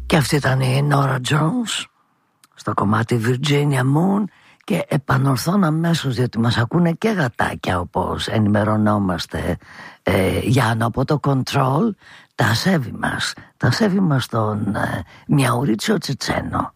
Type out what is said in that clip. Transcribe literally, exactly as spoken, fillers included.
Και αυτή ήταν η Nora Jones στο κομμάτι Virginia Moon. Και επανορθώνω αμέσως, διότι μας ακούνε και γατάκια, όπως ενημερωνόμαστε, ε, Γιάννο, από το Control, τα σέβη μας, τα σέβη μας τον ε, Μιαουρίτσιο Τσετσένο.